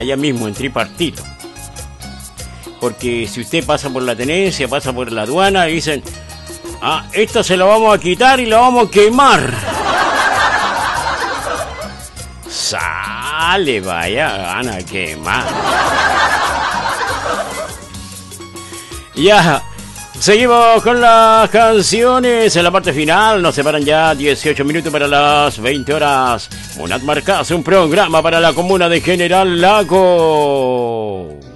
allá mismo en tripartito. Porque si usted pasa por la tenencia, pasa por la aduana y dicen, esto se lo vamos a quitar y lo vamos a quemar. Sale, vaya, gana a quemar. Ya, seguimos con las canciones en la parte final. Nos separan ya 18 minutos para las 20 horas. Monat Marcás, un programa para la comuna de General Lago.